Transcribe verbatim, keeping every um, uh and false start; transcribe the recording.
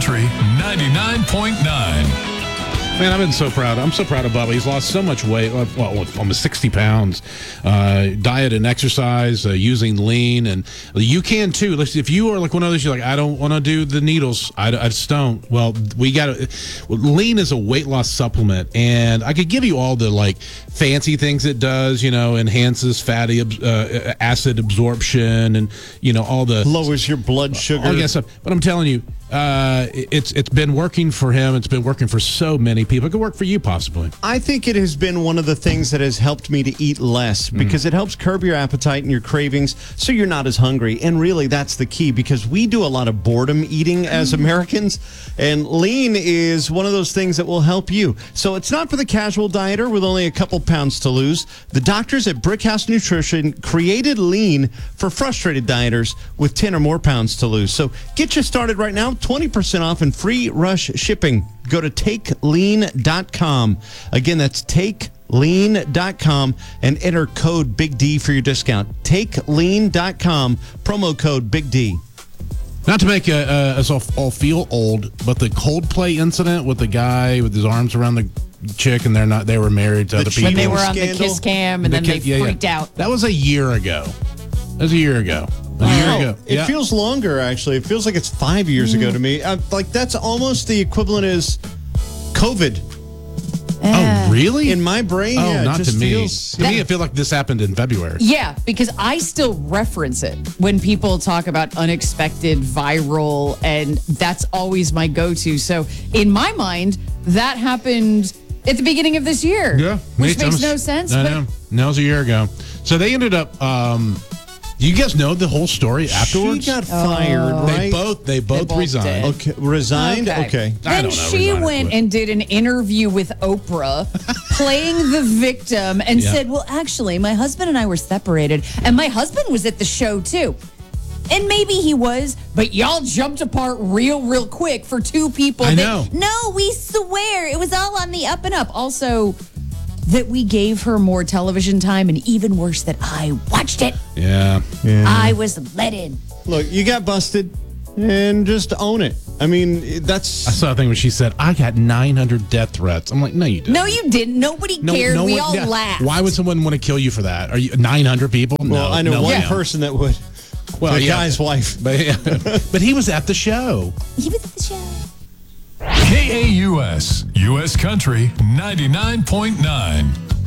Country ninety-nine point nine. Man, I've been so proud. I'm so proud of Bubba. He's lost so much weight, well, almost sixty pounds. Uh, diet and exercise, uh, using lean, and you can too. Listen, if you are like one of those, you're like, I don't want to do the needles. I, I just don't. Well, we got to. Well, lean is a weight loss supplement, and I could give you all the like fancy things it does. You know, enhances fatty uh, acid absorption, and you know all the lowers your blood sugar. I guess, but I'm telling you. Uh, it's it's been working for him. It's been working for so many people. It could work for you, possibly. I think it has been one of the things that has helped me to eat less because mm. it helps curb your appetite and your cravings so you're not as hungry. And really, that's the key because we do a lot of boredom eating as Americans, and lean is one of those things that will help you. So it's not for the casual dieter with only a couple pounds to lose. The doctors at Brickhouse Nutrition created lean for frustrated dieters with ten or more pounds to lose. So get you started right now. twenty percent off and free rush shipping. Go to take lean dot com. Again, that's take lean dot com and enter code Big D for your discount. take lean dot com, promo code Big D. Not to make uh, uh, us all, all feel old, but the Coldplay incident with the guy with his arms around the chick and they're not they were married to The other cheating people. When they were on Scandal. the kiss cam and The then ki- they yeah, yeah. freaked out. That was a year ago. That was a year ago. A year Wow. ago. It Yeah. feels longer, actually. It feels like it's five years ago to me. Uh, like, that's almost the equivalent as COVID. Oh, really? In my brain, Oh, yeah, it not just to me. feels... To me, it feels like this happened in February. Yeah, because I still reference it when people talk about unexpected, viral, and that's always my go-to. So in my mind, that happened at the beginning of this year. Yeah. Which Me- makes I'm- no sense. I but know. That was a year ago. So they ended up, um, you guys know the whole story afterwards? She got fired, Oh. right? They both, they both, both resigned. Okay, resigned? Okay. I Then don't know, she resigned or went quit. and did an interview with Oprah, playing the victim, and Yeah. said, well, actually, my husband and I were separated, and my husband was at the show, too. And maybe he was, but y'all jumped apart real, real quick for two people. I that, know. No, we swear. It was all on the up and up. Also, that we gave her more television time, and even worse, that I watched it. Yeah. I was let in. Look, you got busted, and just own it. I mean, that's... I saw a thing where she said, I got nine hundred death threats. I'm like, no, you didn't. No, you didn't. Nobody cared. we one- all yeah. laughed. Why would someone want to kill you for that? Are you nine hundred people? Well, no, I know no, one ma'am. person that would. Well, the yeah. guy's wife. But, but he was at the show. He was at the show. K A U S, U S Country ninety-nine point nine.